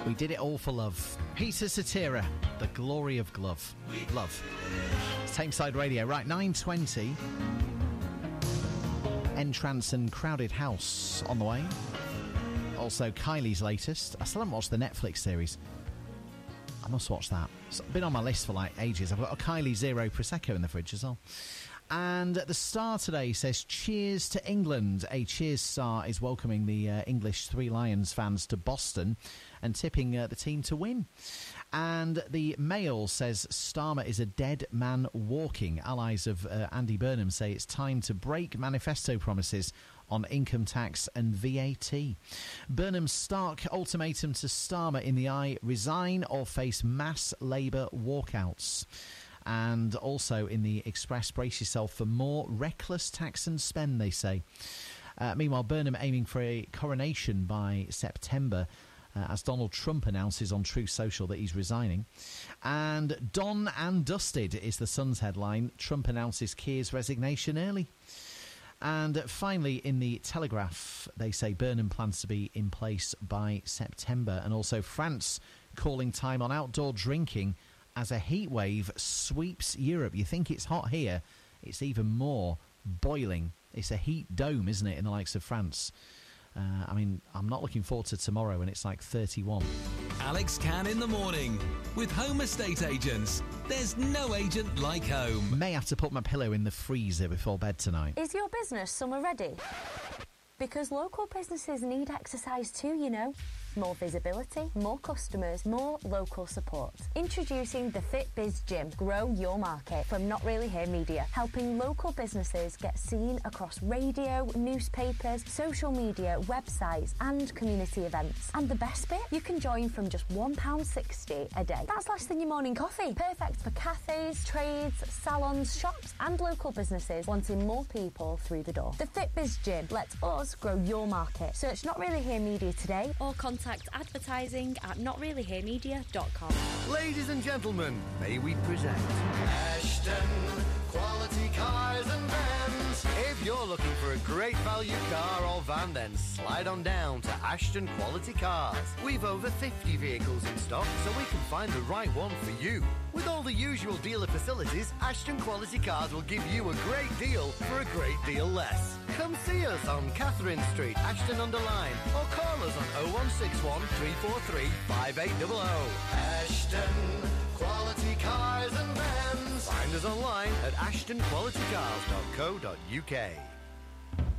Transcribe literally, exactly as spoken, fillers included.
We did it all for love. Peter Cetera, The Glory of Glove. Love. Tameside Radio. Right, nine twenty. Entrance and Crowded House on the way. Also, Kylie's latest. I still haven't watched the Netflix series. I must watch that. It's been on my list for like ages. I've got a Kylie Zero Prosecco in the fridge as well. And the Star today says, cheers to England. A Cheers Star is welcoming the uh, English Three Lions fans to Boston and tipping uh, the team to win. And the Mail says, Starmer is a dead man walking. Allies of uh, Andy Burnham say it's time to break manifesto promises on income tax and V A T. Burnham's stark ultimatum to Starmer in the eye: resign or face mass Labour walkouts. And also in the Express, brace yourself for more reckless tax and spend, they say. Uh, meanwhile, Burnham aiming for a coronation by September, uh, as Donald Trump announces on Truth Social that he's resigning. And Done and Dusted is the Sun's headline. Trump announces Keir's resignation early. And finally, in the Telegraph, they say Burnham plans to be in place by September. And also France calling time on outdoor drinking as a heat wave sweeps Europe. You think it's hot here, it's even more boiling. It's a heat dome, isn't it, in the likes of France? Uh, I mean, I'm not looking forward to tomorrow when it's like thirty-one. Alex Can in the morning with Home Estate Agents. There's no agent like home. May have to put my pillow in the freezer before bed tonight. Is your business summer ready? Because local businesses need exercise too, you know. More visibility, more customers, more local support. Introducing the Fit Biz Gym. Grow your market from Not Really Here Media, helping local businesses get seen across radio, newspapers, social media, websites and community events. And the best bit? You can join from just one pound sixty a day. That's less than your morning coffee. Perfect for cafes, trades, salons, shops and local businesses wanting more people through the door. The Fit Biz Gym lets us grow your market. Search Not Really Here Media today or contact advertising at not really here media dot com. Ladies and gentlemen, may we present Ashton Quality Cars and Vans. If you're looking for a great value car or van, then slide on down to Ashton Quality Cars. We've over fifty vehicles in stock, so we can find the right one for you. With all the usual dealer facilities, Ashton Quality Cars will give you a great deal for a great deal less. Come see us on Catherine Street, Ashton-under-Lyne, or call us on oh one six one, three four three, five eight hundred. Ashton Quality Cars and Vans. Find us online at ashton quality cars dot co dot uk.